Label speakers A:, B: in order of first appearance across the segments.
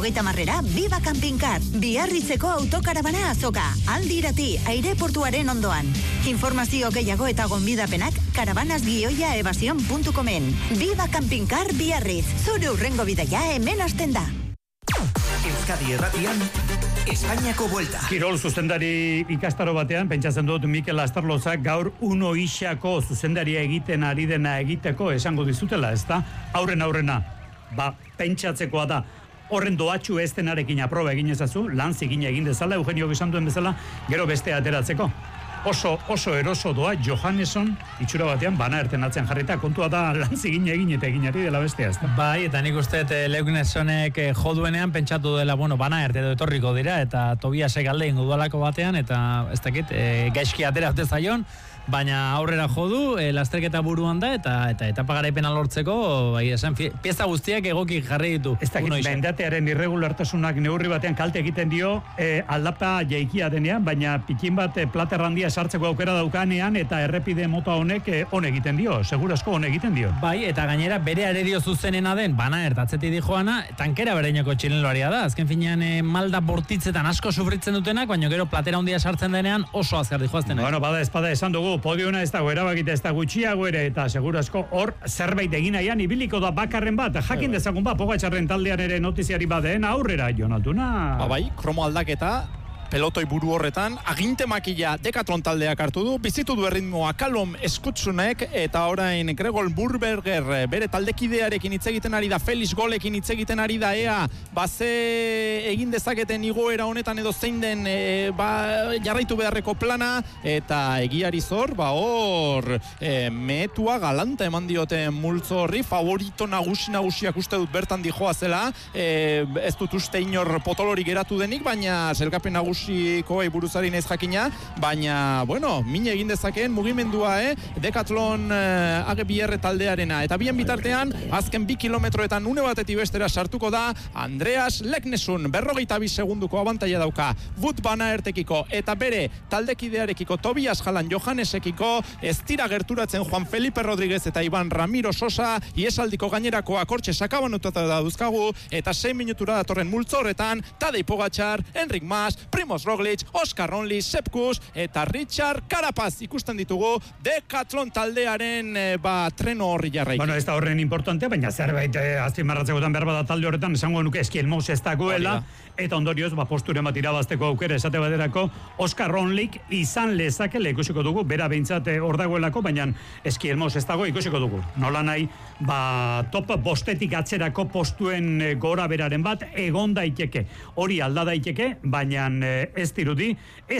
A: 30 Viva Campingcar, Biarritzeko autokarabana azoka, aldirati, aireportuaren ondoan. Informazio gehiago eta gonbidapenak karabanasgioiaevasion.comen. Viva Campingcar Biarritz, zure urrengo bidaia hemen hasten da.
B: Euskadi Erratian, Espainiako Buelta.
C: Kirol zuzendari ikastaro batean, pentsatzen dut Mikel Astarlozak gaur uno isako zuzendaria egiten ari dena egiteko esango dizutela, ezta? Aurrena, pentsatzekoa da. Horren doatxu ez denarekin aproba egin ezazu, lan zigina egin dezala, Eugenio esan duen bezala, gero beste ateratzeko. Oso eroso doa Johanneson itxura batean bana erten atzen jarrita, kontua da lan zigina egin eta eginari dela bestea, ezta?
D: Bai, eta nik uste Leugnesonek joduenean pentsatu dela, bana erte edo etorriko dira, eta Tobiasek alde ingo dualako batean, eta ez dakit, gaizki atera zaion, baina aurrera jodu, lasterketa buruan da, eta etapa garaipena lortzeko, esan, pieza guztiak egoki jarri ditu.
C: Ez dakit, mendatearen irregulartasunak neurri batean kalte egiten dio, aldapa jaikia denean, baina pikin bat platerrandia sartzeko aukera daukanean, eta errepide mota honek egiten dio, segurazko egiten dio.
D: Bai, eta gainera bere arerio zuzenena den, bana ertatzetik di joana, tankera bereinako txilenloaria da, azken finean malda bortitzetan asko sufritzen dutenak, baina gero platera handia sartzen denean oso azkar dijoaztenak.
C: Bueno, bada espada esan dugu, podiona ez dago, erabakita ez da gutxiago ere, eta segurazko hor zerbait egin nahian ibiliko da bakarren bat, jakin dezagun Pogačarren taldean ere notiziari badeen aurrera, Jonatuna.
E: Bai, kromo aldaketa, pelotoi buru horretan, aginte makila Decathlon taldeak hartu du, bizitu du erritmoa Kalom Eskutsunek, eta orain Gregor Burberger bere taldekidearekin hitz egiten ari da, Felix Golekin hitz egiten ari da, ze egin dezaketen igoera honetan edo zein den jarraitu beharreko plana, eta egiari zor, hor mehetua galanta eman diote multzo horri, favorito nagusiak uste dut bertan dijoa zela, ez dut uste inor potolori geratu denik, baina zelkapen nagusi buruzari naiz jakina, baina, min egin dezakeen mugimendua, Decathlon AGBR taldearena. Eta bien bitartean, azken 2 kilometroetan une batetik bestera sartuko da Andreas Leknesun, 42 segunduko abantaila dauka Wout van Aertekiko, eta bere taldekidearekiko Tobias Jalan Johannesekiko, ez dira gerturatzen Juan Felipe Rodríguez eta Iban Ramiro Sosa, iesaldiko gainerakoa kortxe sakabanutata da duzkagu, eta 6 minutura datorren multzorretan, Tadej Pogačar, Enric Mas, Primoz Roglic, Oscar Ronli, Sepp Kuss eta Richard Carapaz ikusten ditugu Decathlon taldearen treno horri jarraiki.
C: Ez da horren importantea, baina zerbait azpimarratzekotan behar bada talde horretan, esango nuke Eskiel Mouz ez dagoela, eta ondorioz posturen bat irabazteko aukera esate baterako Oscar Ronlik izan lezakele ikusiko dugu, bera behintzat hor dagoelako, baina Eskiel Mouz ez dago ikusiko dugu. Nola nahi, top bostetik atzerako postuen gora beraren bat egon daiteke. Hori alda daiteke, baina ez dirudi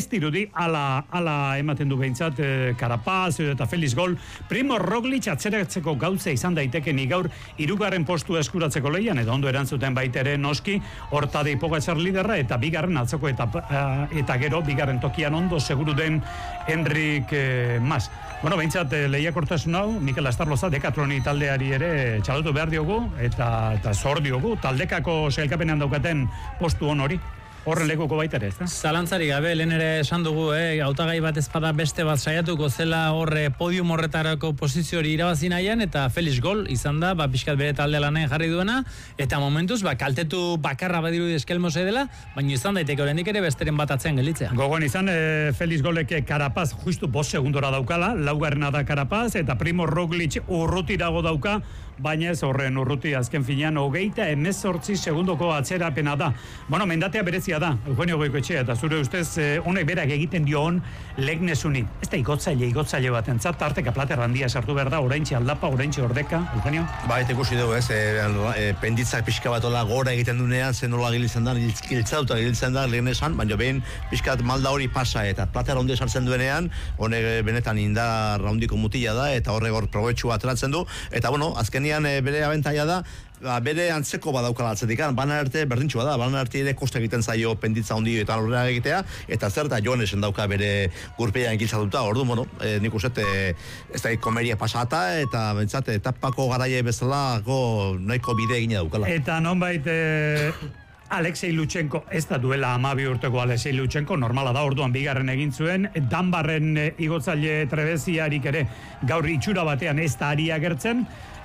C: ala ematen du behintzat Carapaz eta Felix Gol. Primo Roglic atzeratzeko gauza izan daiteke ni gaur 3. postua eskuratzeko lehian, edo ondo erantzuten baitere noski hor Tadej Pogačar liderra eta 2. atzoko eta gero 2. tokian ondo seguru den Enric Mas. Behintzat lehiakortasun hau Mikel Astarloza Decathloni taldeari ere txalotu behar diogu eta zor diogu taldekako sailkapenean daukaten postu on hori. Horren lekuko baita ere, ez da?
D: Zalantzari gabe, lehen ere esan dugu, hautagai bat ezpada beste bat saiatuko zela horre podium horretarako posizio hori irabazi nahian, eta Felix Gol izan da, pixkat bere talde lanen jarri duena, eta momentuz, kaltetu bakarra badiru Eskelmose dela, baina izan daiteke oraindik ere besteren bat atzen gelitzea.
C: Gogoan izan, Felix Golek Carapaz justu 5 segundora daukala, 2. da Carapaz, eta Primo Roglic urrutirago dauka, baina ez horren urruti azken finean 28 segundoko atzerapena da. Mendatea berezia da, Eugenio Goikoetxea, eta zure ustez honek berak egiten dio hon Leknesuni. Ez da igotzaile bat entzat, tarteka plater handia sartu behar da, oraintxe aldapa, oraintxe ordeka, Eugenio?
F: Eta ikusi dugu, penditzak pixka bat gora egiten dunean, zen nola giltzen da, giltzauta giltzen da Leknesan, baina behin pixkat malda hori pasa, eta plater handia sartzen duenean, honek benetan indar handiko mutila da, eta horrek hor probetxua ateratzen du, eta azkenian bere abentaia da, bere antzeko badaukala atzetik, Van Aerte berdintxua da, Van Aerte ere koste egiten zaio penditza handi eta aurrera egitea, eta zer da Johanesen dauka bere gurpean giltzatuta, ordu, nik uste ez da komeria pasata, eta bentsat, etapako garaie bezalako nahiko bide egine daukala.
C: Eta nonbait Alexei Lutsenko, ez da duela 12 urteko Alexei Lutsenko, normala da orduan 2. egin zuen, Danbarren igotzaile trebeziarik ere gaur itxura batean ez da ari agertzen,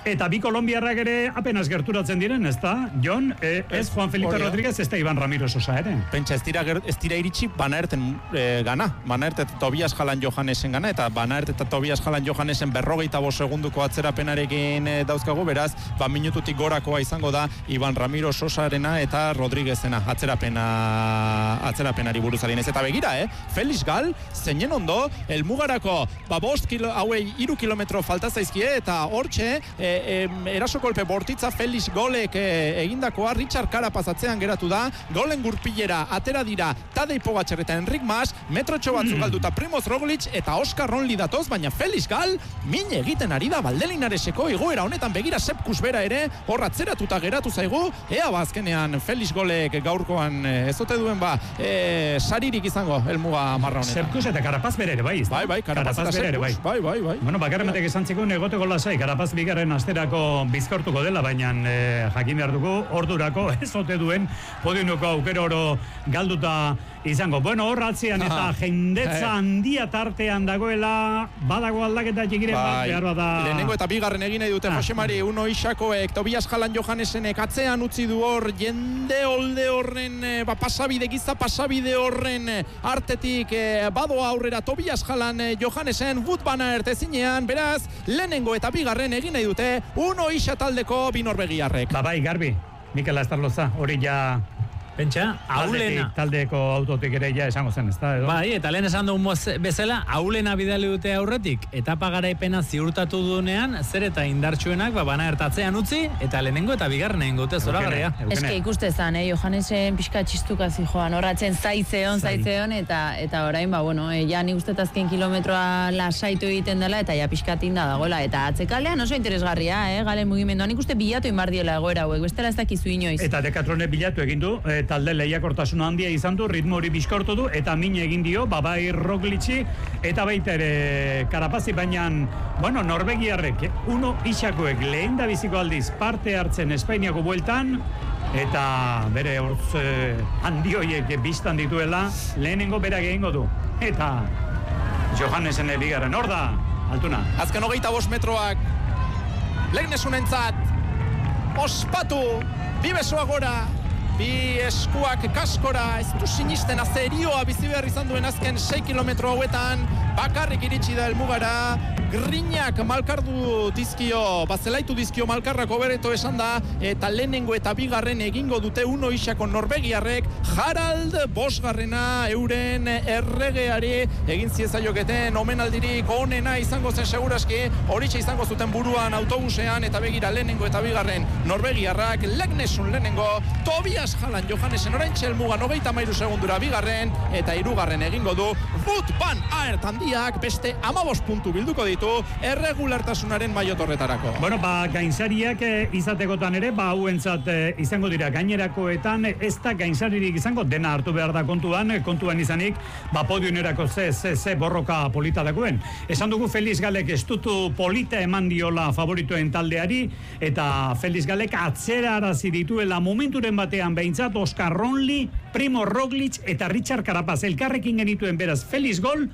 C: Eta bi kolombiarrak ere apenas gerturatzen diren, ez da? Jon, ez Juan Felipe Rodríguez, ez da Iban Ramiro Sosa ere.
E: Pentsa, ez dira iritsi Banaerten gana. Banaert eta Tobias Jalan Johannesen gana, eta Banaert eta Tobias Jalan Johannesen 45 segunduko atzerapenarekin dauzkagu, beraz, minututik gorakoa izango da Iban Ramiro Sosarena eta Rodríguezena atzerapenari buruz alinez. Eta begira, Felix Gal, zeinen ondo, elmugarako, 3 kilometro falta zaizkie, eta hortxe, erasokolpe bortitza Felix Golek egindakoa, Richard Carapaz atzean geratu da, Golen gurpilera atera dira Tadej Pogačar eta Enric Mas, metrotxo batzuk galduta Primoz Roglic eta Oscar Ronli datoz, baina Felix Gal min egiten ari da Valdelinareseko igoera honetan, begira Sepkus bera ere hor atzeratuta geratu zaigu, ea azkenean Felix Golek gaurkoan ezote duen saririk izango helmuga marra honetan.
C: Sepkus eta Carapaz bere ere, bai?
E: Bai, Carapaz eta Sepkus, bai.
C: Bueno, bakarrematek esan txikun egoteko lasai, Carapaz bigarren asterako bizkortuko dela, baina jakin behar dugu, ordurako ezote duen podiunuko aukero oro galduta izango. Bueno, hor atzean eta jendetza handia tartean dagoela, badago aldaketa txikiren bat, behar bada...
E: Lehenengo eta bigarren egin nahi dute, Josemari, Uno Isakoek, Tobias Jalan Johannesenek atzean utzi du hor, jende holde horren, giza pasabide horren artetik badoa aurrera Tobias Jalan Johannesen, Wout van Aert ezinean, beraz, lehenengo eta bigarren egin nahi dute, Uno Isa taldeko bi norbegiarrek.
C: Bai, Garbi, Mikel Astarloza, hori ja...
D: Pentsa, aulena.
C: Taldeko autotik ere ja esango zen, ez da?
D: Bai, eta lehen esan dugun bezala, aulena bidali dute aurretik, etapa garaipena ziurtatu duenean, zer eta indartsuenak, Bana ertatzean utzi, eta lehenengo eta bigarren egin dute, zora garria.
G: Eske ikuste zan, Johannesen pixka txistukazi joan, horratzen zaitzeon, eta orain, ja nik uste azken kilometroa lasaitu egiten dela, eta ja pixkatin da dagoela, eta atzekalean oso interesgarria, galen mugimenduan, nik uste bilatu inbardiela egoera hauek, bestela ez dakizu inoiz.
C: Eta Decathlone bilatu egin du, talde lehiakortasuna handia izan du, ritmo hori bizkortu du, eta min egin dio, bai Roglic'i, eta baita ere Carapazi, baina, norbegiarrek, Uno Isakoek lehen da biziko aldiz parte hartzen Espainiako bueltan, eta bere hortz handioiek biztan dituela, lehenengo berak egingo du. Eta Johannesen bigarren, hor da, Altuna.
E: Azken 25 metroak, Legnesunentzat, ospatu, bi besoa gora, bi eskuak kaskora, ez du sinisten azerioa bizi behar izan duen azken 6 kilometro hauetan, bakarrik iritsi da helmugara, grinak malkardu dizkio, zelaitu dizkio malkarrako bereto esan da, eta lehenengo eta bigarren egingo dute Uno Isako norbegiarrek, Harald bosgarrena euren erregeari egin ziezaioketen omenaldirik onena izango zen seguraski, horitxe izango zuten buruan autobusean, eta begira lehenengo eta bigarren norbegiarrak, Legnesun lehenengo, Tobias Jalan Johannesen oraintxe helmugan 33 segundura bigarren, eta hirugarren egingo du Wout van Aert handiak beste 15 puntu bilduko ditu erregulartasunaren maiotorretarako.
C: Gainzariak izatekotan ere, hauentzat izango dira, gainerakoetan ez da gainzaririk izango, dena hartu behar da kontuan izanik, podiunerako ze borroka polita dagoen. Esan dugu Felix Galek estutu polita eman diola favoritoen taldeari, eta Felix Galek atzera arazi dituela momenturen batean behintzat Oscar Ronli, Primo Roglic eta Richard Carapaz elkarrekin genituen, beraz Felix Gol,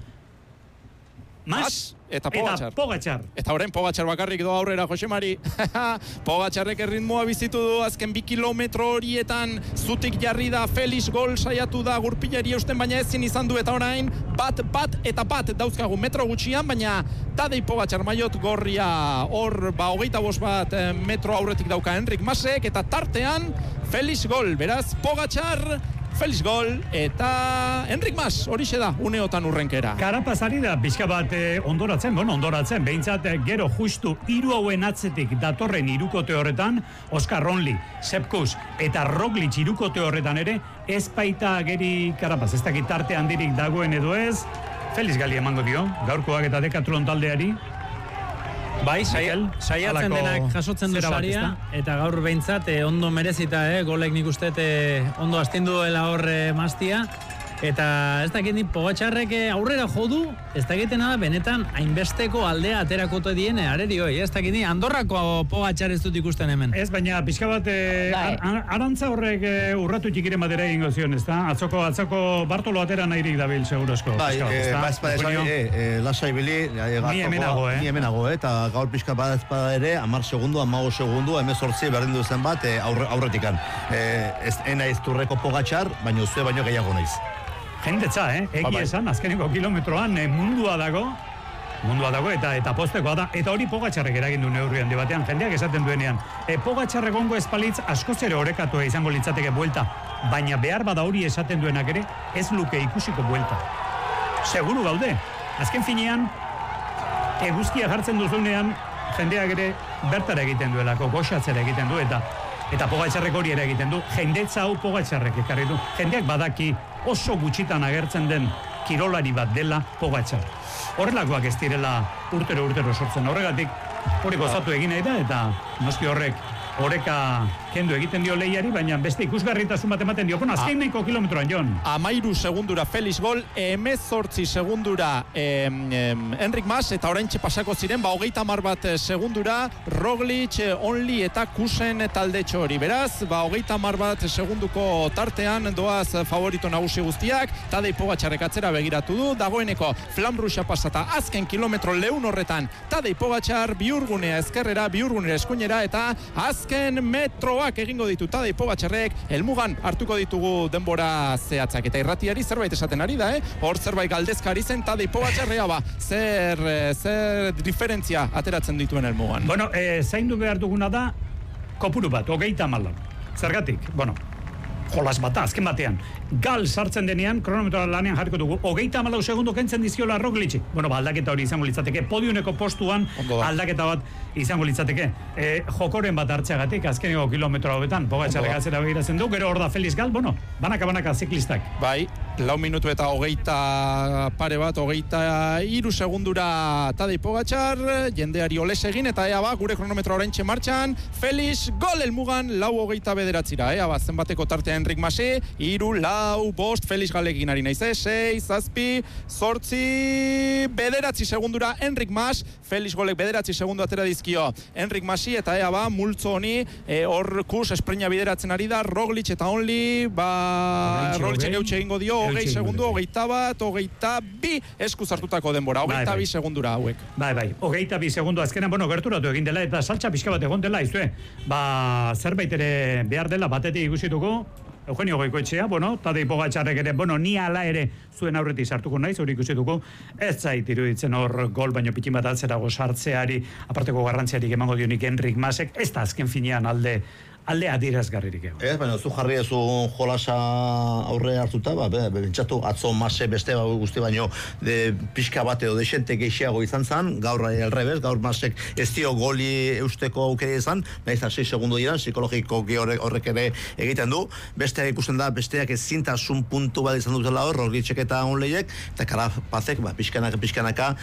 C: Mas
E: eta Pogačar. Eta orain Pogačar bakarrik doa aurrera, Josemari. Pogačarrek erritmoa bizitu du azken 2 kilometro horietan, zutik jarri da, Felix Gol saiatu da gurpilari eusten, baina ezin izan du, eta orain bat dauzkagu metro gutxian, baina Tadej Pogačar maiot gorria hor 25 bat metro aurretik dauka Enric Masek, eta tartean Felix Gol, beraz Pogačar, Felix Gol eta Enric Mas, horixe da, uneotan urrenkera.
C: Carapaz ari da, pixka bat ondoratzen, behintzat gero justu 3 hauen atzetik datorren hirukote horretan, Oscar Ronli, Sepkus eta Roglic hirukote horretan ere, ez baita geri Carapaz, ez dakit tarte handirik dagoen edo ez, Felix Gali emango dio, gaurkoak eta Decathlon taldeari.
D: Bai, saiatzen denak jasotzen du saria, eta gaur behintzat ondo merezita, Golek nik uste ondo astindu duela hor Mastia, Eta ez dakit ni Pogačarrek aurrera jodu, ez dakitena da benetan hainbesteko aldea aterakote dien arerioi, ez dakit ni Andorrako Pogačar ez dut ikusten hemen.
C: Ez, baina pixka bat arantza horrek urratu txikiren batera egingo zion, ez da? Atzoko Bartolo atera nahirik dabil, segurazko.
F: Bai, lasai bili, ni hemenago, eta gaur pixka bat ezpada ere, 10 segundu, 15 segundu, 18 berdin duzen bat aurretikan. Ena izturreko Pogačar, baina zue baino gehiago naiz.
C: Jendetza, egi esan, azkeneko kilometroan mundua dago eta postekoa da, eta hori Pogačarrek eragin du neurri handi batean, jendeak esaten duenean. Pogačarrek ongo espalitz askoz ere orekatua izango litzateke buelta, baina behar bada hori esaten duenak ere, ez luke ikusiko buelta. Seguru gaude, azken finean, eguzkia jartzen duzunean, jendeak ere bertara egiten duelako, goxatzera egiten du, eta Pogačarrek hori ere egiten du, jendetza hau Pogačarrek ekarri du. Jendeak badaki oso gutxitan agertzen den kirolari bat dela Pogačar. Horrelakoak ez direla urtero sortzen. Horregatik hori gozatu egin nahi da, eta noski horrek oreka kendu egiten dio lehiari, baina beste ikusgarritasun bat ematen dio. Bueno, azkeneko kilometroan, Jon.
E: 13 segundura Felix Gol, 18 segundura Enric Mas, eta oraintxe pasako ziren, 30 bat segundura Roglic, Only eta Kusen taldetxo hori. Beraz, 30 bat segunduko tartean doaz favorito nagusi guztiak, Tadej Pogačarrek atzera begiratu du, dagoeneko Flamruxa pasata azken kilometro lehun horretan, Tadej Pogačar bihurgunea ezkerrera, bihurgunera eskuinera, eta azken metroak egingo ditu Tadej Pogačarrek, helmugan hartuko ditugu denbora zehatzak, eta irratiari zerbait esaten ari da, hor zerbait galdezkari zen Tadej Pogačarrea, zer diferentzia ateratzen dituen helmugan.
C: Bueno, zaindu behar duguna da kopuru bat, 34. Zergatik, bueno, jolas bata, azken batean. Gal sartzen denean, kronometroa lanean jarriko dugu, 34 segundo kentzen dizkiola Roglic. Bueno, aldaketa hori izango litzateke, podiuneko postuan aldaketa bat izango litzateke. Jokoren bat hartzeagatik, azkeneko kilometro hauetan, Pogačarrek atzera begiratzen du, gero hor da Felix Gal, bueno, banaka ziklistak.
E: Bai, 4 minutu eta 23 segundura Tadej Pogačar, jendeari oles egin, eta gure kronometro oraintxe martxan, Felix Gol helmugan 4:29, ea zenbateko tartea Enric Masi, 3, 4, 5, Felix Galekin ari naiz, 6, 7, 8, 9 segundura Enric Mas, Felix Golek 9 segundu atera dizkio Enric Masi, eta multzo honi, hor Kus espreina bideratzen ari da, Roglic eta Only, Roglicek eutxe egingo dio, 20 segundu, 22, eskuz hartutako denbora, 22 segundura hauek.
C: Bai, 22 segundu azkenan, bueno, gerturatu egin dela, eta saltza pixka bat egon dela, izue, zerbait ere behar dela, batetik ikusituko, Eugenio Goikoetxea, bueno, Tadej Pogačarrek ere, bueno, ni ala ere zuen aurretik sartuko naiz, hori ikusituko, ez zait iruditzen hor gol baino pitin bat atzerago sartzeari, aparteko garrantziarik emango dionik Enric Masek, ez da azken finean alde adierazgarririk egon.
F: Ez, baina zu jarri ezu jolasa aurre hartuta, bentsatu atzo Mase beste guzti baino pixka bat edo desente gehiago izan zan, gaur alrebez, gaur Masek ez dio goli eusteko aukere izan, nahiz 6 segundu diran, psikologikoki horrek ere egiten du, besteak ikusten da, besteak ezintasun puntu bat izan dutela hor, Roglicek eta Onleiek, eta Carapazek, pixkanaka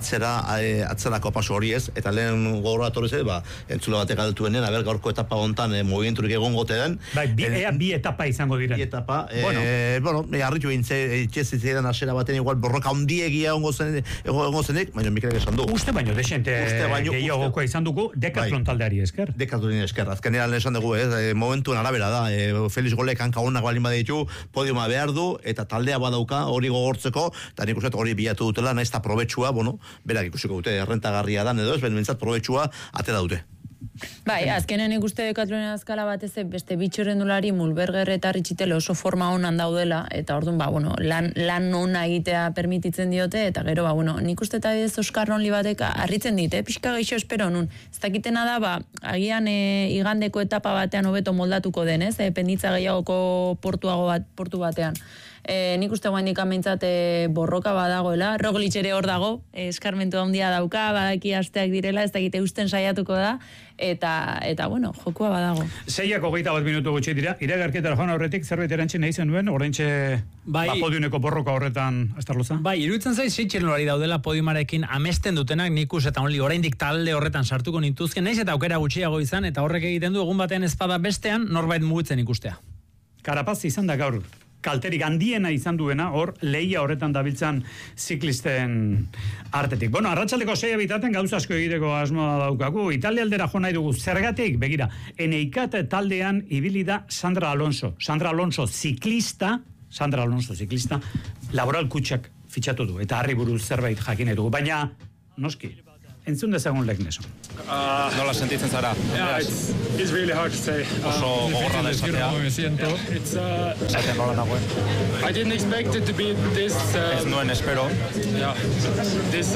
F: atzerako paso hori ez, eta lehen gogoratu ez, entzule batek altuenen, gaurko etapa hontan movimenturik egongo den.
C: Bi etapa izango diren.
F: Bi etapa. Arritu itxezitzen asera baten igual borroka ondiegia egongo zenik, baina Mikelek esan du.
C: Uste baino, desente gehiagoko izan dugu, Decathlon taldeari esker.
F: Decathlon esker. Azkenean esan dugu, momentuen arabera da. Felix Golek hanka honak balin baditu, podiuma behar du, eta taldea badauka hori gogortzeko, eta nik uste hori bilatu dutela, nahiz eta probetxua, berak ikusiko dute, errentagarria dan edo ez, bentsat probetxua atera dute.
G: Bai, azkenen ikuste Decathlon azkala batez beste bitxorrendulari Mulberger eta Ritxitele oso forma honan daudela, eta orduan, lan ona egitea permititzen diote, eta gero, nik uste eta ez Oskar Only batek harritzen dit, pixka geixo espero nun. Ez dakitena da, agian igandeko etapa batean hobeto moldatuko den, penditza gehiagoko portu batean. Nik uste guaindik amintzat borroka badagoela, Roglic ere hor dago, eskarmentu handia dauka, badaki asteak direla, ez dakite usten saiatuko da, eta jokua badago.
C: 6:21 minutu gutxi dira, iragarketara joan aurretik zerbait erantzin nahi zenuen, oraintxe podiumeko borroka horretan Astarloza?
D: Bai, iruditzen zaiz txirrendulari daudela podiumarekin amesten dutenak, Nikus eta Only oraindik talde horretan sartuko nituzken, naiz eta aukera gutxiago izan, eta horrek egiten du egun batean ezpada bestean norbait mugitzen ikustea.
C: Carapaz izan da gaur kalterik handiena izan duena, hor lehia horretan dabiltzan ziklisten artetik. Bueno, arratsaldeko 6 bitaten gauza asko egiteko asmoa daukagu. Italia aldera jo nahi dugu. Zergatik, begira, Eneikat taldean ibili da Sandra Alonso. Sandra Alonso ziklista, laboral kutxak fitxatu du, eta harri buruz zerbait jakin dugu. Baina, noski, entzun dezagun Lekneson.
E: Nola sentitzen zara?
H: Yeah, it's really hard to say.
E: Oso gogorra da esatea. Esaten nola nagoen.
H: I didn't expect it to be this.
E: Ez nuen espero.
H: Yeah, this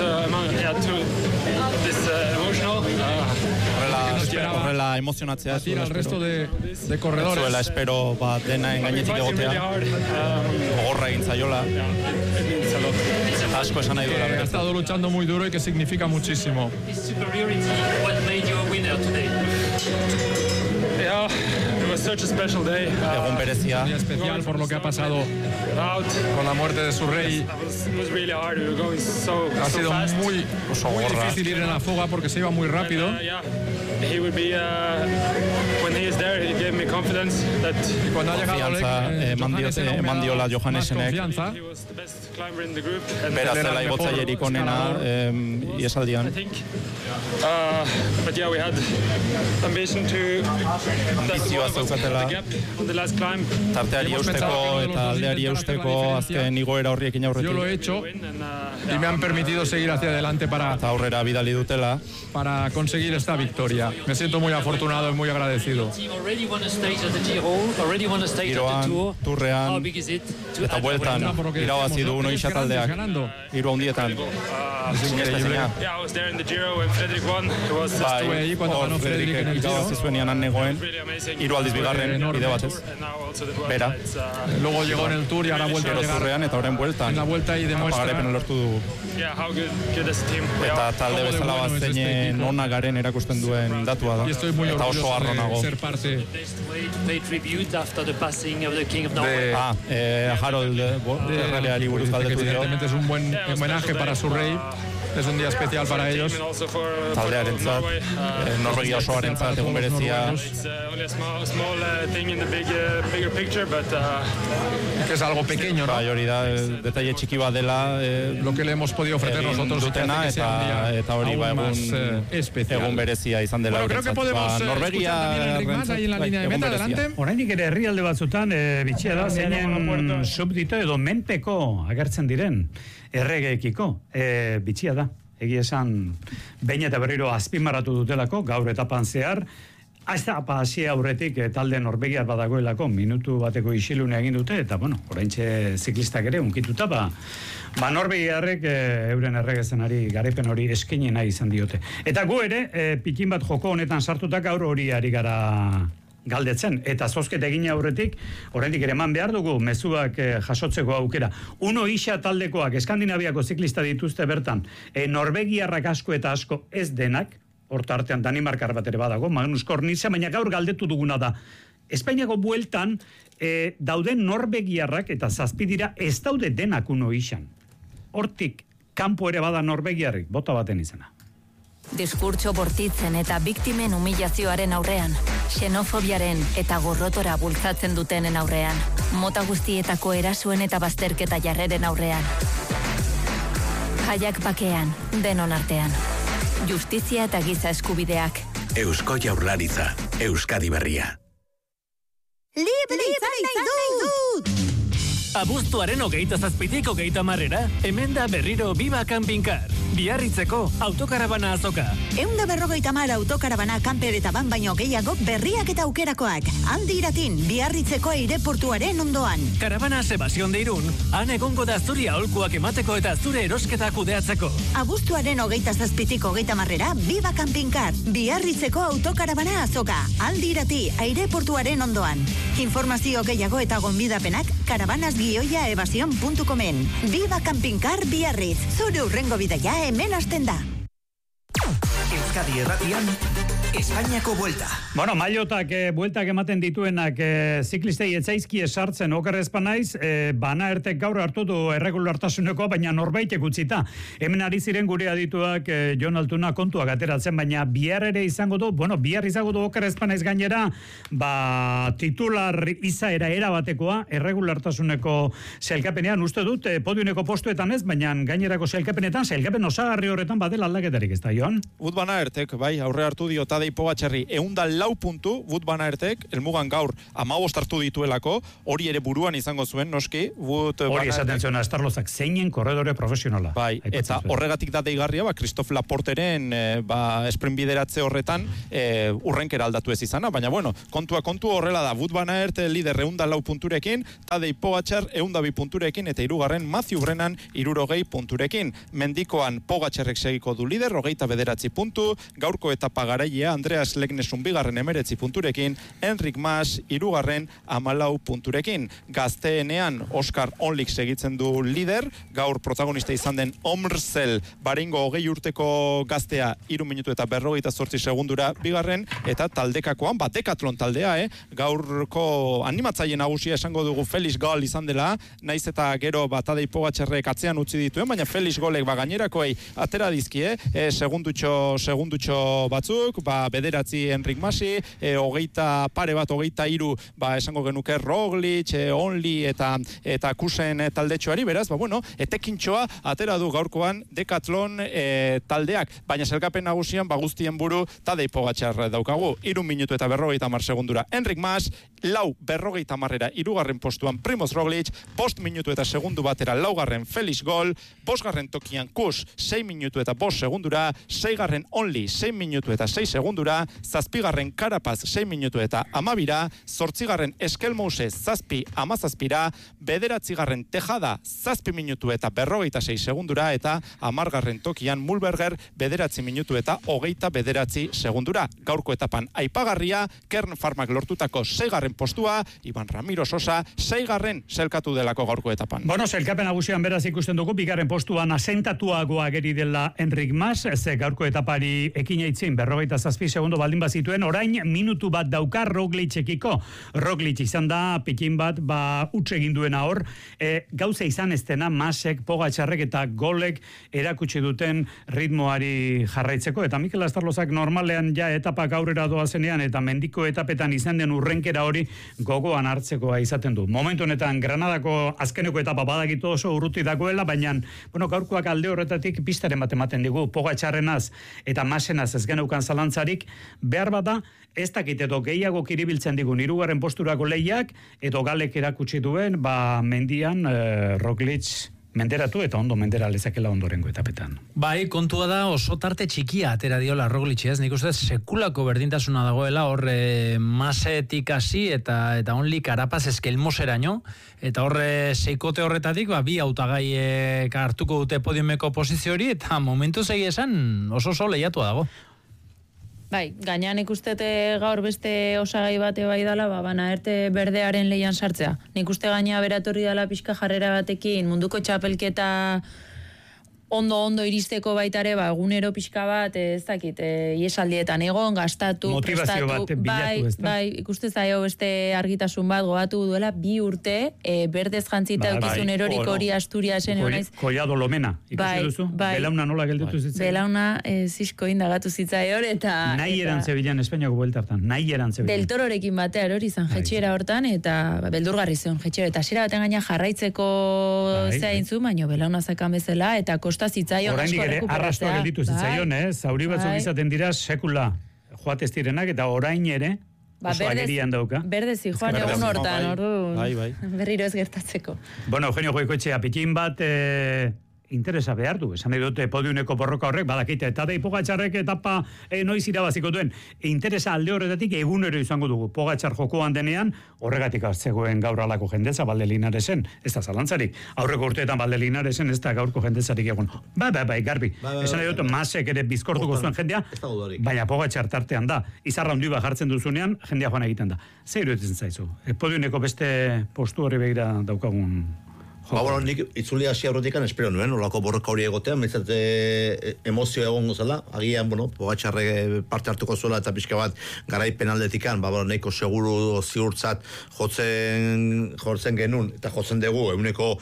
H: emotional.
E: Horrela emozionatzea.
I: Batir al resto de corredores.
E: Zuela espero dena engainetik egotea. Gogorra egin zaiola. Asko esan nahi duela.
I: Ha estado luchando muy duro y que significa muchísimo.
H: What made you a winner today? Yeah, it was such a special day.
E: Egun berezia.
I: Un día especial por lo que ha pasado con la muerte de su rey.
H: It was really hard. We were going
I: Ha sido muy difícil ir en la fuga porque se iba muy rápido.
H: He would be when he is there, he gave me confidence that
I: y cuando ha llegado
E: eman diola Johannesenek
H: he was the best climber in the group and
E: beraz dela igotzailerik onena iesaldian.
H: But yeah, we had ambition to
E: ambizioa zeukatela
H: on the last climb.
E: Tarteari eusteko eta aldeari eusteko azken igoera horriekin aurretik.
I: Yo lo he hecho y me han permitido seguir hacia adelante para
E: aurrera bidali dutela
I: para conseguir esta victoria. Me siento muy afortunado y muy agradecido.
E: Giroan, turrean eta bueltan irabazi du Uno Isa taldeak 3 handietan.
H: Yeah, I was there in the Giro when Fredrik won. It was
I: Estuve ahí cuando ganó Fredrik en el Giro.
E: Zuenian han negoen, 3 aldiz bigarren, bide batez. Bera.
I: Luego llegó en el Tour y ahora ha vuelto a llegar
E: turrean eta horren bueltan.
I: en la vuelta y demuestra
E: Pagarepen lortu dugu.
H: Yeah, how good is the team.
E: Eta talde bezala bazeinen ona garen erakusten duen datua da.
I: Y estoy muy
E: Eta oso
I: orgulloso
E: harro nago.
I: de ser parte
E: de Harold Erraleari buruz galdetu dio.
I: Evidentemente es un buen homenaje para su rey. Es un día especial para ellos.
E: Taldearentzat, Norvegia osoarentzat egun berezia.
I: Que es algo pequeño, ¿no?
E: Bai, hori da, detalle txiki bat dela.
I: Lo que le hemos podido ofrecer nosotros
E: dutena,
I: que sea un día
E: eta hori
I: aún más especial.
E: egun berezia izan dela.
I: Bueno, creo que podemos
E: Norvegia
I: escuchar también a Enric Mas ahí en la línea de meta, adelante.
C: Oraindik ere herrialde batzutan bitxia da zeinen subdito edo menpeko agertzen diren erregeekiko bitxia da. Egia esan behin eta berriro azpimarratu dutelako gaur etapan zehar. Etapa hasi aurretik talde norvegiar badagoelako minutu bateko isilunea egin dute eta bueno, oraintxe ziklistak ere unkituta norvegiarrek euren erregezenari garaipen hori eskaini nahi izan diote. Eta gu ere pikin bat joko honetan sartuta gaur hori ari gara galdetzen, eta zozketa egin aurretik, oraindik ere eman behar dugu, mezuak jasotzeko aukera. Uno Isa taldekoak, Eskandinaviako ziklista dituzte bertan, norvegiarrak asko eta asko ez denak, horta artean Danimarkar bat ere badago, Magnus Kornitze, baina gaur galdetu duguna da. Espainiako bueltan dauden norvegiarrak, eta zazpidira, ez daude denak Uno Isan. Hortik, kanpo ere bada norvegiarrik, bota baten izena.
J: Diskurtso bortitzen eta biktimen humilazioaren aurrean, xenofobiaren eta gorrotora bultzatzen dutenen aurrean, mota guztietako erasoen eta bazterketa jarreren aurrean. Jaiak bakean, denon artean. Justizia eta giza eskubideak.
B: Eusko Jaurlaritza, Euskadi Berria.
A: Libre izan nahi dut!
K: Abuztuaren 27tik 30 hemen da berriro Biba Campingcar. Biarritzeko autokarabana azoka.
A: 150 autokarabana kamper eta ban baino gehiago berriak eta aukerakoak. Aldi Iratin, Biarritzeko aireportuaren ondoan.
K: Karabana Sebastión de Irún, han egongo da zuri aholkuak emateko eta zure erosketa kudeatzeko.
A: Abuztuaren 27tik 30 Biba Campingcar, Biarritzeko autokarabana azoka. Aldi Irati, aireportuaren ondoan. Informazio gehiago eta gonbidapenak karabanas-evasion.comen. Biba Campingcar Biarritz, zure urrengo bidaia hemen hasten da.
B: Euskadi Erratian,
L: Espainiako Buelta.
C: Bueno, mailotak bueltak ematen dituenak ziklistei etzaizki esartzen okerrezpa naiz, Bana Ertek gaur hartu du erregulartasuneko, baina norbaitek utzita. Hemen ari ziren gure adituak Jon Altuna kontuak ateratzen, baina bihar ere izango du, bihar izango du okerrezpa naiz gainera, titular izaera erabatekoa erregulartasuneko sailkapenean, uste dut, podiumeko postuetan ez, baina gainerako sailkapenetan, sailkapen osagarri horretan badela aldaketarik, ez da, Jon?
E: Wout van Aertek, bai, aurre hartu dio Tadej Pogačarri 104 puntu, Wout van Aertek, helmugan gaur 15 hartu dituelako, hori ere buruan izango zuen, noski,
C: hori esaten zuen Astarlozak zeinen korredore profesionala.
E: Bai, eta horregatik da deigarria, Christophe Laporteren sprint bideratze horretan urrenkera aldatu ez izana, baina bueno, kontu horrela da, Wout van Aert lider 104 punturekin, Tadej Pogačar 102 punturekin, eta hirugarren Matthew Brennan 60 punturekin. Mendikoan Pogačarrek segiko du lider, 29 puntu, gaurko etapa garailea Andreas Leknesun bigarren 19 punturekin, Enric Mas hirugarren 14 punturekin. Gazteenean Oscar Onlik segitzen du lider, gaur protagonista izan den Omrsel Baringo 20 urteko gaztea 3 minutu eta 58 segundura bigarren, eta taldekakoan, Decathlon taldea, gaurko animatzaile nagusia esango dugu Felix Gall izan dela, naiz eta gero Tadej Pogačarrek atzean utzi dituen, baina Felix Gallek gainerakoei atera dizkie, segundutxo batzuk, bederatzi Enric Masi, 23, esango genuke Roglic, Only eta Kusen taldetxoari, beraz, etekintxoa atera du gaurkoan Decathlon taldeak, baina sailkapen nagusian guztien buru Tadej Pogačar daukagu, 3 minutu eta 50 segundura Enric Mas, 4:50 hirugarren postuan Primoz Roglic, 5 minutu eta segundu batera laugarren Felix Gall, 5. tokian Kus, 6 minutu eta 5 segundura, 6. Only, 6 minutu eta 6 segundura, 7. Carapaz, 6 minutu eta 12, 8. Eskelmouse, 7:17, 9. Tejada, 7 minutu eta 56 segundura, eta 10. tokian Mulberger, 9 minutu eta 29 segundura. Gaurko etapan aipagarria, Kern Farmak lortutako 6. postua, Iban Ramiro Sosa, 6. selkatu delako gaurko etapan.
C: Selkapen nagusian beraz ikusten dugu, 2. postuan asentatuagoa geri dela Enric Mas, gaurko etapari ekin eitzin, 57 segundo baldin bazituen, orain minutu bat dauka Roglicekiko. Roglic izan da, pikin bat, utz egin duena hor, gauza izan ez dena Masek, Pogačarrek eta Golek erakutsi duten ritmoari jarraitzeko, eta Mikel Astarlozak normalean etapak aurrera doazenean, eta mendiko etapetan izan den urrenkera hori gogoan hartzekoa izaten du. Momentu honetan Granadako azkeneko etapa badakitu oso urruti dagoela, baina gaurkoak alde horretatik pistaren bat ematen digu, Pogačarrenaz eta Masenaz ez geneukan zalantzarik, behar bada ez dakit edo gehiago kiribiltzen digun 3. posturako lehiak, edo Galek erakutsi duen, mendian Roglic menderatu eta ondo mendera lezakela ondorengo etapetan.
D: Bai, kontua da oso tarte txikia atera diola Roglic, ez? Nik uste sekulako berdintasuna dagoela hor Masetik hasi eta Only Carapaz Eskelmoseraino, eta hor seikote horretatik bi hautagai hartuko dute podiumeko posizio hori, eta momentu segi esan oso lehiatua dago.
G: Bai, gainean ikustete gaur beste osagai bate bai dala, Van Aert berdearen lehian sartzea. Nik uste gaina beratorri dala pixka jarrera batekin, munduko txapelketa ondo iristeko baitare, egunero pixka bat, ez dakit, iesaldietan egon, gastatu,
C: motivazio bat bilatu, ez da?
G: Bai, ikuste zaio beste argitasun bat, gogatu duela, 2 urte, berdez jantzita eukizun erorik hori Asturiasen egon naiz.
C: Collado Lomena, ikusi duzu? Belauna nola gelditu zitzaion?
G: Belauna zizko indagatu zitzaion, eta...
C: Nahi erantzebilan Espainiako bueltartan, nahi erantzebilan.
G: Del Tororekin batea hori izan jetxera hortan, eta beldurgarri zion jetxera, eta zera baten gaina jarraitzeko zein zu, baino belauna zakan bezala, eta zitzaion
C: oraindik ere arrastoa gelditu zitzaion, zauri batzuk izaten dira sekula joatez direnak, eta orain ere oso agerian dauka.
G: Berdezi, joan egun hortan, berriro ez gertatzeko.
C: Bueno, Eugenio Goikoetxea, pikin bat interesa behar du, esan nahi dute podiumeko borroka horrek, badakite, eta Pogačarrek etapa noiz irabaziko duen, interesa alde horretatik egunero izango dugu, Pogačar jokoan denean, horregatik zegoen gaur alako jendeza, Valde Linaresen, ez da zalantzarik, aurreko urteetan Valde Linaresen ez da gaurko jendezarik egun, bai, garbi, esan nahi dute, Masek ere bizkortuko zuen jendea, baina Pogačar tartean da, izarra handi bat jartzen duzunean, jendea joan egiten da, zer iruditzen zaizu, podiumeko beste postu horri begira daukagun
F: Bueno, nik itzuli hasi aurretikan espero nuen, olako borroka hori egotean, metzat emozio egongo zela, agian, Pogačarre parte hartuko zuela eta pixka bat garaipen aldetikan, nahiko seguru ziurtzat jotzen genuen, eta jotzen dugu, eguneko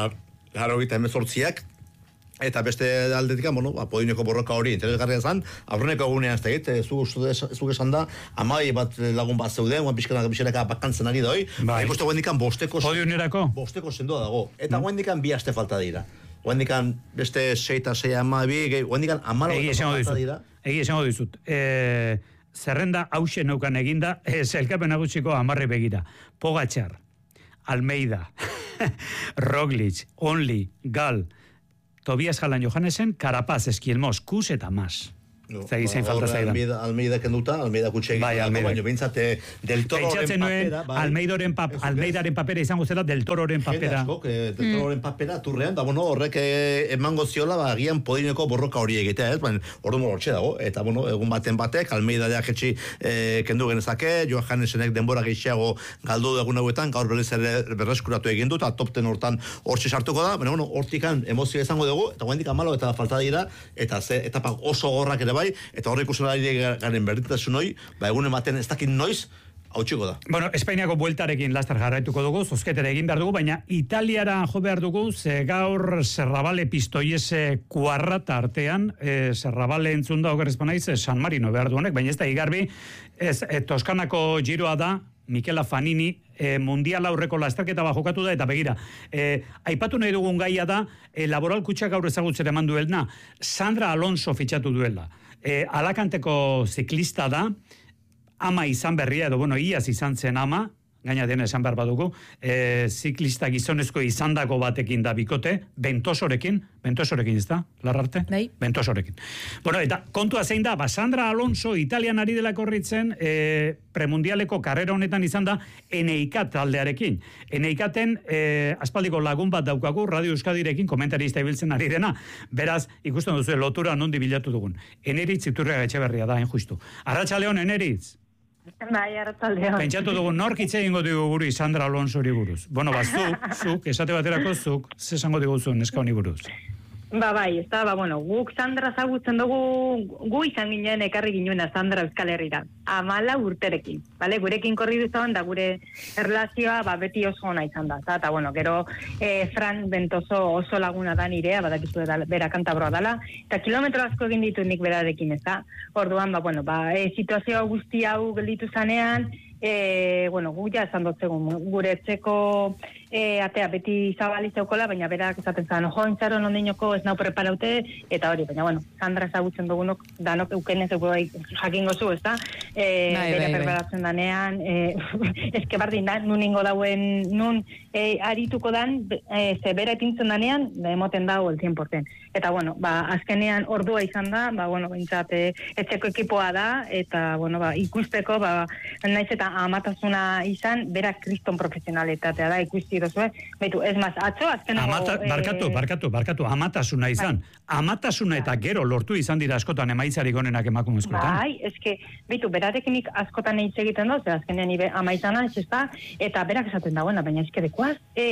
F: 98ak, eta beste aldetik, podineko borroka hori interesgarria zan, aurreneko egunean ez da egit, zuk esan da, amai bat lagun bat zeuden, guan pixkanak bixeraka bakantzen ari doi, ikuste guendikan bosteko sendoa dago, eta guendikan bi aste falta dira. Guendikan beste 6 amabi, guendikan amalo falta dira.
C: Egi esango dizut, zerrenda hause neukan eginda, zelkapen nagusiko 10 begira. Pogačar, Almeida, Roglic, Only, Gal, Tobias Jalan Johannesen, Carapaz, Esquielmos, Kus eta Mas.
F: Almeida kenduta, Almeida kutxe egin, baina bintzate del Tororen papera.
C: Almeidaren papera izango zela del Tororen papera.
F: Del Tororen papera turrean, da horrek emango ziola, agian podineko borroka hori egitea, ordu morotxe dago, eta egun baten batek, Almeida deak etxi kendu genezake, Johannesenek denbora gehiago galdu egun hauetan, gaur berriz ere berreskuratu egin du, eta topten hortan hortxe sartuko da, baina hortikan emozio izango dugu, eta guendik amalo eta falta dira, eta etapak oso gorrak ere bai, eta horrek usulari garen berdintasun hoi, egun ematen ez dakit noiz, hautsiko da.
C: Espainiako bueltarekin laster jarraituko dugu, zozketere egin behar dugu, baina Italiara jo behar dugu, ze gaur Serrabale Pistoiese kuarrata artean, Serrabale entzun da okerrezpanaiz, San Marino behar duenek, baina ez da igarbi, Toskanako giroa da, Michela Fanini, mundial aurreko lasterketa jokatu da, eta begira, aipatu nahi dugun gaia da, laboral kutsak gaur ezagutzera eman duelna, Sandra Alonso fitxatu duela. Alakanteko ziklista da, ama izan berria, edo iaz izan zen ama, gaina dena esan behar badugu, ziklista gizonezko izandako batekin da bikote, Ventosorekin ez da, Larrarte?
G: Bai.
C: Ventosorekin. Eta kontua zein da, Sandra Alonso Italian ari dela korritzen, premundialeko karrera honetan izan da, NIK taldearekin. NIKaten aspaldiko lagun bat daukagu, Radio Euskadirekin komentarista ibiltzen ari dena, beraz, ikusten duzu, lotura nondi bilatu dugun. Eneritz Iturriaga Etxeberria da, justu. Arratsaldeon, Eneritz.
L: Bai, arratsaldeon.
C: Pentsatu dugu, nork hitz egingo dugu guri Sandra Alonsori buruz. Zuk, esate baterako zuk, ze esango diguzu neska honi buruz.
L: Bai, ez da, guk Sandra zagutzen dugu, gu izan ginen ekarri ginuena Sandra Euskal Herrira. 14 urterekin, bale? Gurekin korri duzuan, da gure erlazioa beti oso ona izan da. Eta, gero, Fran Ventoso oso laguna da nirea, badakizu bera kantabroa dala, eta kilometro asko egin ditu nik berarekin, ez da? Orduan, situazio guzti hau gelditu zanean, gu ja esan dutzegun, gure etxeko atea beti zabali zeukola, baina berak esaten zan, jointzaron ondinoko ez nau preparaute, eta hori, baina, Sandra ezagutzen dugunok, danok eukenez jakingo zu, ez da? Bera preparatzen danean, eske bardin da, nun ingo dauen, nun arituko dan, ze bera etintzen danean, emoten dago el 100%. Eta, azkenean ordua izan da, bintzat, etxeko ekipoa da, eta, ikusteko, naiz eta amatasuna izan, bera kriston profesionalitatea da, ikusti dozue, baitu, ez maz, atzo, azkenago...
C: Barkatu, amatasuna izan. Amatasuna eta gero lortu izan dira askotan emaitzarik onenak emakumezkoetan.
L: Bai, eske, baitu, berarekinik askotan hitz egiten dut, azkenean amaizana, eta berak esaten dagoena, baina eske dekoaz,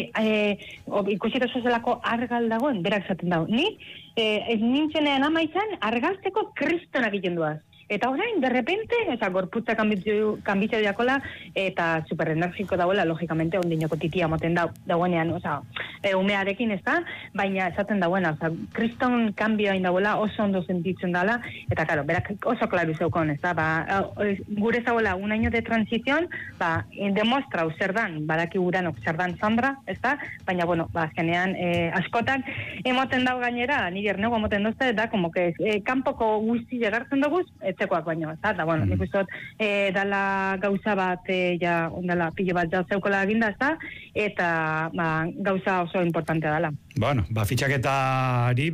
L: ikusi dozuzelako argal dagoen, berak esaten dago. Ni, ez nintzenean amaizan, argaltzeko kristonak egiten duaz. Eta orain, de repente, gorputza kanbitze diakola, eta superenergiko dauela, logikamente, ondinoko titia moten dagoenean, umearekin ez da, baina esaten dagoena, kriston kanbioa indauela, oso ondo sentitzen dela, eta, claro, berak oso klaru zeukon, ez da, gure zauela, un año de transición, demostrau zer dan, badaki guranok zer dan Sandra, ez da, baina, azkenean, askotan, emoten dau gainera, nire ernego emoten duzte, da, como que, kanpoko guzti egartzen duguz, etzekoak baino, eta, nik uste dala gauza bat, ondala pilo bat zeukola eginda, eta gauza oso importantea dela.
C: Fitxaketari,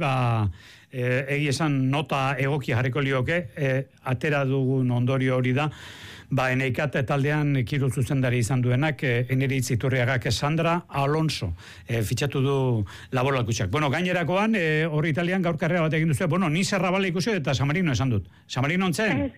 C: egi esan nota egoki jarriko lioke, atera dugun ondorio hori da, Eneikat taldean kirol zuzendari izan duenak, Eneritz Iturriagak Sandra Alonso fitxatu du laboralkutxak. Gainerakoan, hori Italian gaur karrera bat egin duzu. Ni Serrabala ikusi eta San Marino esan dut. San Marino ontzen?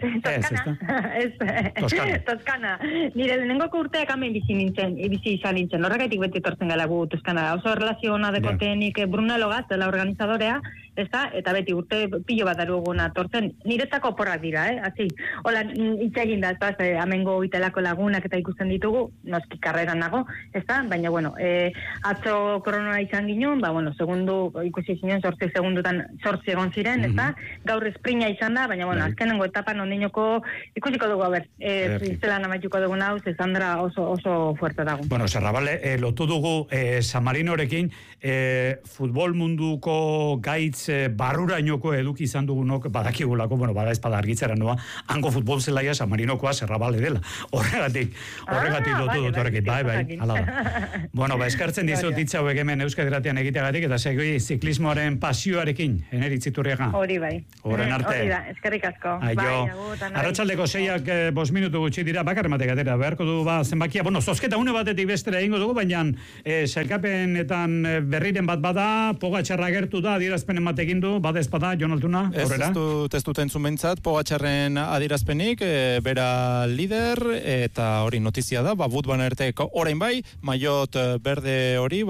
L: Toskana. Nire lehenengoko urteak hemen bizi izan nintzen. Horregatik beti etortzen gala gu Toskana. Oso relazio hona dekotenik Brunello Gaz, dela organizadorea, eta beti urte pilo bat daruguna tortzen. Niretzako porrak dira, hasi. Hola, itxegin da, amengo itelako lagunak eta ikusten ditugu, noski karreran nago, baina, atzo koronora izan ginen, segundu, ikusi zinen, 8 segundutan 8 egon ziren, gaur esprina izan da, baina, azkenengo etapan ondinoko ikusiko dugu, zelan amaituko dugu nau, Sandra oso fuerte dago.
C: Serrabale, lotu dugu San Marinorekin, futbol munduko gaitz barrurainoko eduki izan dugunok, badakigulako, bada espada argitzera noa, hango futbol zelaia San Marinokoa Serrabale dela. Horregatik lotu dut horrekin. Bai, ala da. Eskartzen dizut hitz hauek hemen Euskadi Irratian egiteagatik, eta segi ziklismoaren pasioarekin, Eneritz Iturriaga.
L: Hori bai.
C: Horren arte.
L: Hori da, eskerrik asko.
C: Arratsaldeko 6 5 minutu gutxi dira, bakarrematek atera, beharko du zenbakia. Zozketa une batetik bestera egingo dugu, baina sailkapenetan berriren bat bada, Pogačarra gertu da, adierazpenen bat egin du, bada espada, Jon Altuna, horrela?
E: Ez dut entzun behintzat, Pogačarren adierazpenik, bera lider, eta hori notizia da, Wout van Aertek orain bai, maiot berde hori,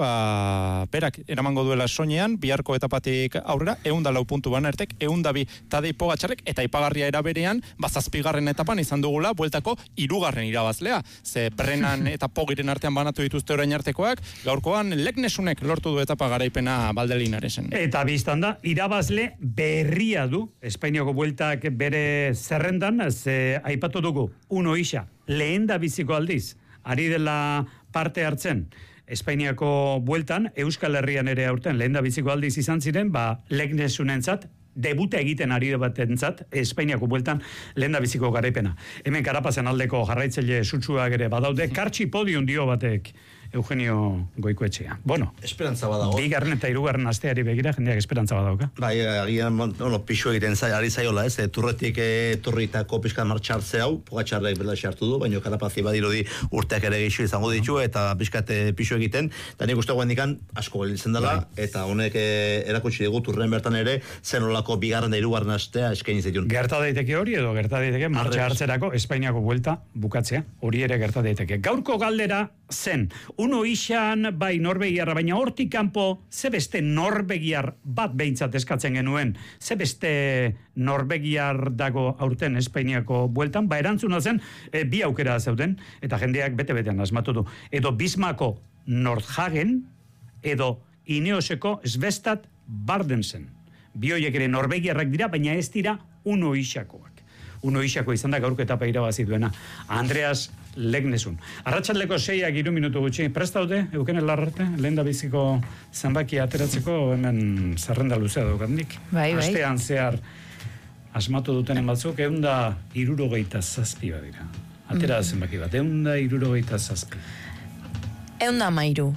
E: berak eramango duela soinean, biharko etapatik aurrera, 104 puntu Van Aertek, 102 Tadej Pogačarrek, eta ipagarria eraberean, 7. etapan izan dugula, bueltako 3. irabazlea. Ze Brennan eta Pogiren artean banatu dituzte orain artekoak, gaurkoan Leknesunek lortu du etapa garaipena Valdelinaresen.
C: Eta biztan da, irabazle berria du, Espainiako bueltak bere zerrendan, ze aipatu dugu, Uno Isa, lehen da biziko aldiz, ari dela parte hartzen, Espainiako bueltan, Euskal Herrian ere aurten, lehen da biziko aldiz izan ziren, Leknesunentzat, debuta egiten ari batentzat, Espainiako bueltan lehen da biziko garaipena. Hemen Karapazen aldeko jarraitzaile sutsuak ere badaude, kartxi podium dio batek Eugenio Goikoetxea.
F: Esperantza badago.
C: 2. eta 3. asteari begira, jendeak esperantza badauka.
F: Agian, pixu egiten ari zaiola, turretik turritako pixka martxartze hau, Pogačarrek bela xartu du, baina Karapazi badirudi urteak ere geixo izango ditu, eta pixkat pixu egiten, eta nik uste guendikan asko gelditzen dela, eta honek erakutsi dugu turren bertan ere, zen olako 2. eta 3. astea eskaini zituen.
C: Gerta daiteke hori, edo gerta daiteke martxa hartzerako Espainiako buelta bukatzea, hori ere gerta daiteke. Gaurko galdera zen, Uno Isan bai norbegiarra, baina hortik kanpo zebeste norbegiar bat behintzat eskatzen genuen, zebeste norbegiar dago aurten Espainiako bueltan, erantzuna zen, 2 aukera zeuden, eta jendeak bete-betean asmatu du. Edo Bismako Nordhagen, edo Ineoseko Svestat Bardensen. 2 horiek ere norbegiarrak dira, baina ez dira Uno Isakoak. Uno Isako izan da gaurko etapa irabazi duena. Andreas Leknesun. Arratsaldeko 6 3 minutu gutxi. Prest daude, Euken Larrarte, lehen da biziko zenbaki ateratzeko, hemen zerrenda luzea daukandik.
G: Bai.
C: Astean zehar asmatu dutenen batzuk, 167 dira. Atera zenbaki bat, 167.
G: 113.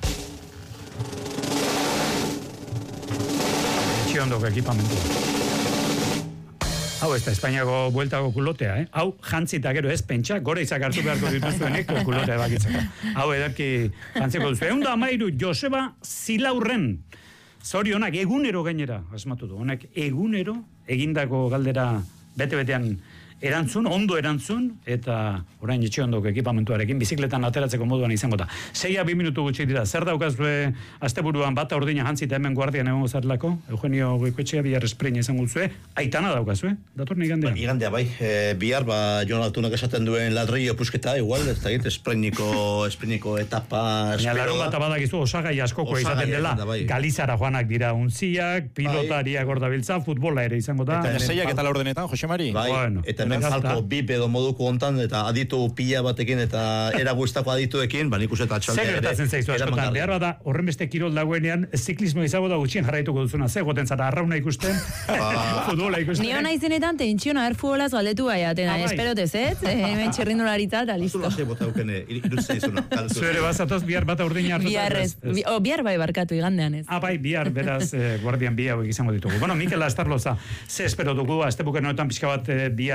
C: Ondoko ekipamentu. Hau ez da Espainiako bueltako kulotea, Hau jantzita gero ez pentsa, gore izak hartu beharko dituzuenek kulotea bakitzako. Hau edarki jantziko duzu. 113 Joseba Zilaurren. Zorionak egunero gainera, asmatu du. Honek egunero egindako galdera bete-betean erantzun, ondo erantzun, eta orain etxe ondoko ekipamentuarekin bizikletan ateratzeko moduan izango da. 6 2 minutu gutxi dira. Zer daukazue asteburuan bata ordina jantzita hemen guardian egongo zarelako? Eugenio Goikoetxea bihar espreina izango duzue. Aitana daukazue? Dator igandea?
F: Igandea, bai. Bihar, Jon Altunak esaten duen ladrillo pusketa, igual, ez da git, espreiniko etapa espero.
C: Larun bat abadakizu osagai askoko izaten dela. Galizara joanak dira untziak, pilotariak ordabiltza, futbola ere izango da.
E: Eta seiak eta laurdenetan, Jose Mari?
F: Bai, eta hemen falko bip edo moduko hontan, eta aditu pila batekin, eta eragustako adituekin, nik uste eta txaltea ere.
C: Zer gertatzen zaizu askotan, behar bada horren beste kirol dagoenean, ziklismo izango da gutxien jarraituko duzuna, ze goten zara arrauna ikusten, futbola ikusten.
G: Nio nahi zenetan, tentsiona futbolaz galdetu gaiaten, esperotez, hemen txerrindularitza eta listo.
F: Zula ze bota aukene, irutzen izuna.
C: Zuere bazatoz, bihar bata urdina hartu.
G: Bihar bai barkatu igandean ez.
C: Bai, bihar, beraz, guardian bi hauek izango ditugu. Mikel Astarloza, ze espero dugu, astebuken honetan pixka bat bihar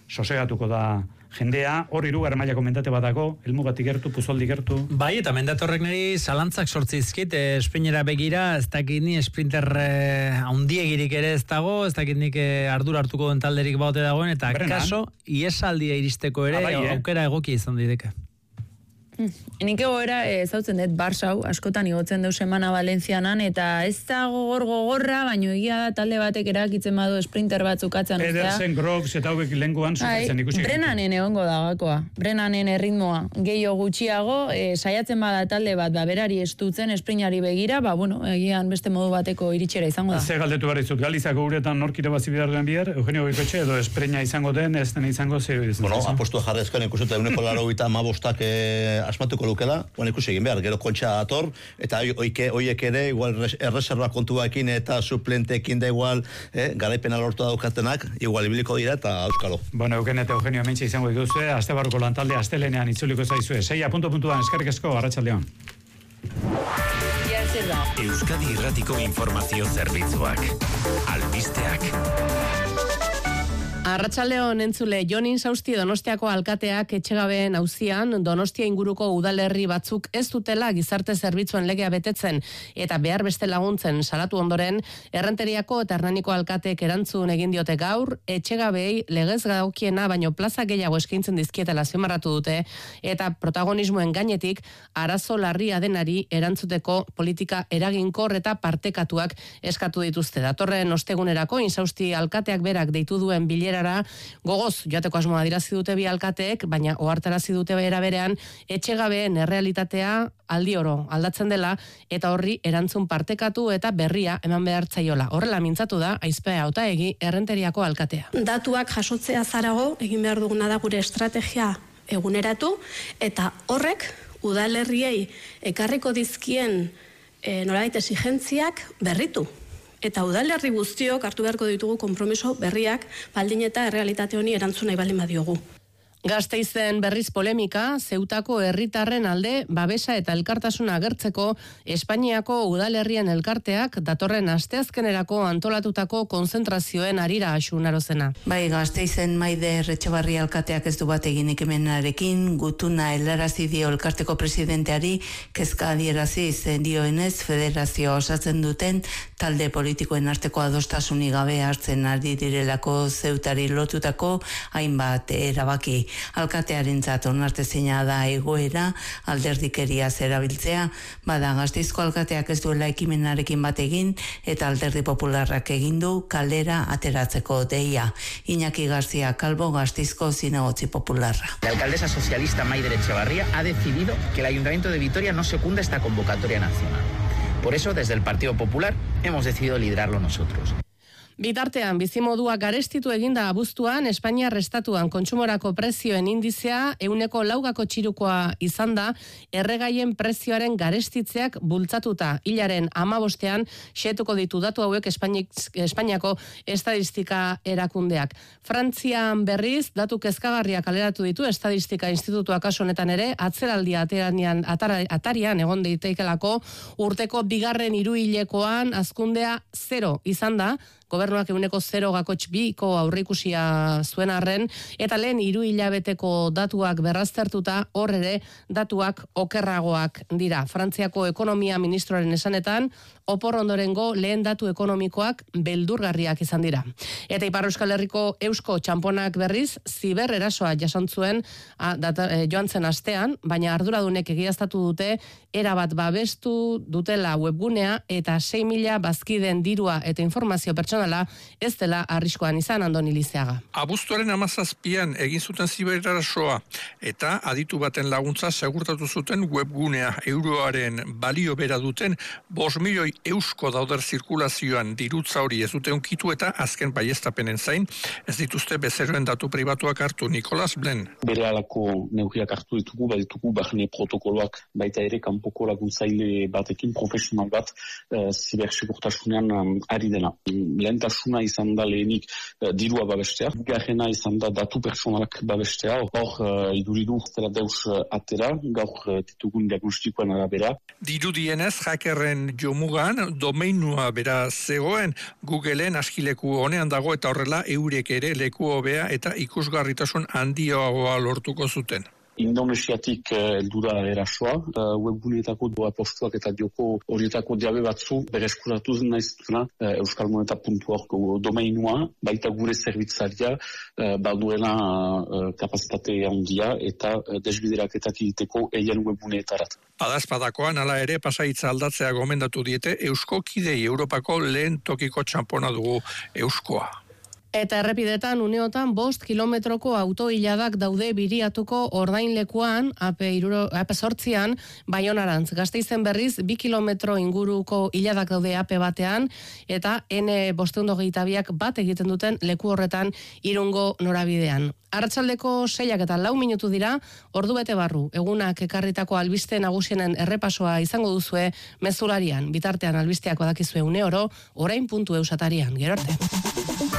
C: sosegatuko da jendea, hor 3. mailako mendate bat dago, helmugatik gertu, Puzoldik gertu.
D: Bai, eta mendatorrek niri zalantzak sortzizkit, esprinera begira, ez dakit ni sprinter handiegirik ere ez dago, ez dakit nik ardura hartuko den talderik baute dagoen, eta kaso, iesaldia iristeko ere, aukera egokia izan dideke.
G: Nik egoera zautzen dut Barsau, askotan igotzen deu semana Valentzianan, eta ez da gogorra, baino egia da talde batek erakitzen badu sprinter batzuk atzan.
C: Edersen, Groves eta hauek lenguan zuzitzen ikusi.
G: Brennanen egongo da gakoa, Brennanen erritmoa, gehiago gutxiago, saiatzen bada talde bat, berari estutzen, sprintari begira, egian beste modu bateko iritsera izango da.
C: Ze galdetu behar izut, Galizako uretan norkire bazi bidar den bihar, Eugenio Goikoetxe, edo sprinta izango den, ez den izango zer izan.
F: Bueno, apostu jarrezkoan ikusute, 185 asmatuko lukela, ikusi egin behar, gero kontxa ator, eta oiek ere, igual erreserba kontuakin eta suplentekin da igual, garaipena lortu daukatenak, igual ibiliko dira eta auskalo.
C: Bueno, Eugen eta Eugenio hementxe izango dituzue, aste barruko lantalde astelenean itzuliko zaizue. 6 puntuan eskerrik asko, arratsaldeon.
B: Euskadi Irratiko Informazio Zerbitzuak. Albisteak.
M: Arratsaldeon entzule, Jon Insausti Donostiako alkateak etxegabeen auzian Donostia inguruko udalerri batzuk ez dutela gizarte zerbitzuen legea betetzen eta behar beste laguntzen salatu ondoren, Errenteriako eta Hernaniko alkateek erantzun egin diote gaur, etxegabei legez dagokiena baino plaza gehiago eskaintzen dizkietela azpimarratu dute eta protagonismoen gainetik arazo larria denari erantzuteko politika eraginkor eta partekatuak eskatu dituzte. Datorren ostegunerako Insausti alkateak berak deitu duen bilera gogoz joateko asmoa dirazi dute bi alkateek, baina ohartarazi dute bera berean etxegabeen errealitatea aldi oro aldatzen dela eta horri erantzun partekatu eta berria eman behar zaiola. Horrela mintzatu da Aizpea Hautaegi Errenteriako alkatea.
N: Datuak jasotzea zarago egin behar duguna da gure estrategia eguneratu eta horrek udalerriei ekarriko dizkien nolabait exigentziak berritu. Eta udalerri guztiok hartu beharko ditugu konpromiso berriak baldin eta errealitate honi erantzun nahi baldin badiogu.
M: Gasteizen berriz polemika, Zeutako herritarren alde babesa eta elkartasuna agertzeko Espainiako udalerrien elkarteak datorren asteazkenerako antolatutako konzentrazioen harira asunarozena.
O: Bai, Gasteizen Maider Etxebarri alkateak ez du bat egin ekimenarekin, gutuna helarazi dio elkarteko presidenteari, kezka adierazi dioenez federazioa osatzen duten talde politikoen arteko adostasunik gabe hartzen ari direlako Zeutari lotutako hainbat erabaki. Alkatearentzat onartezina da egoera, alderdikeria zerabiltzea, bada Gasteizko alkateak ez duela ekimenarekin bat egin eta Alderdi Popularrak egin du kalera ateratzeko deia. Iñaki García Calvo, Gasteizko Zinegotzi Popularra.
P: La alcaldesa socialista Maider Etxebarria ha decidido que el Ayuntamiento de Vitoria no secunda esta convocatoria nacional. Por eso, desde el Partido Popular, hemos decidido liderarlo nosotros.
M: Bitartean, bizimodua garestitu eginda abuztuan, Espainiar estatuan kontsumorako prezioen indizea 104 txirukoa izan da, erregaien prezioaren garestitzeak bultzatuta. Hilaren 15ean xetuko ditu datu hauek Espainiako estadistika erakundeak. Frantzian berriz, datu kezkagarriak kaleratu ditu Estadistika Institutua kasu honetan ere, atzeraldia atarian egon daitekelako urteko 2. hiruhilekoan hazkundea 0 izan da, Gobernuak 0,2ko aurreikusia zuen arren, eta lehen 3 hilabeteko datuak berraztertuta hor ere datuak okerragoak dira. Frantziako ekonomia ministroaren esanetan, opor ondorengo lehen datu ekonomikoak beldurgarriak izan dira. Eta Ipar Euskal Herriko Eusko txamponak berriz, ziber erasoa jasantzuen joan zen astean, baina arduradunek egiaztatu dute, erabat babestu dutela webgunea eta 6.000 bazkideen dirua eta informazio pertsonala ez dela arriskoan izan. Andoni Lizeaga.
I: Abuztuaren 17an egin zuten zibererasoa eta aditu baten laguntza segurtatu zuten webgunea euroaren balio bera duten 5 milioi eusko dauder zirkulazioan dirutza hori ez dute unkitu eta azken baiestapenen zain ez dituzte bezeroen datu pribatuak hartu. Nikolas Blen.
Q: Bere alako neurriak hartu ditugu, baditugu barne protokoloak baita ere kanpoko laguntzaile batekin profesional bat zibersegurtasunean ari dena. lehentasuna izan da lehenik dirua babestea, bigarrena izan da datu personalak babestea, hor iduridu zela deus atera, gaur ditugun diagnostikoen arabera.
I: Dirudienez, hackerren jomugan domeinua bera zegoen, Googleen askileku honean dago eta horrela eurek ere leku hobea eta ikusgarritasun handioagoa lortuko zuten.
Q: Indonesiatik heldu da erasoa, webguneetako postuak eta joko horietako jabe batzu bereskuratu naiztuna euskalmoneta.org domeinua, baita gure zerbitzaria baduela kapazitate handia eta desbideraketak egiteko eien webguneetarat.
I: Adazpadakoan hala ere Pasahitza aldatzea gomendatu diete Eusko Kidei Europako lehen tokiko txampona dugu Euskoa.
M: Eta errepidetan uneotan 5 kilometroko autoiladak daude Biriatuko ordainlekuan, AP8an, Baionarantz. Gasteizen berriz 2 kilometro inguruko iladak daude AP batean, eta N522 bat egiten duten leku horretan Irungo norabidean. Arratsaldeko 6 eta 4 minutu dira, ordu bete barru, egunak ekarritako albiste nagusienen errepasoa izango duzue mezularian. Bitartean albisteak badakizue une oro, orain.eus atarian. Gero arte.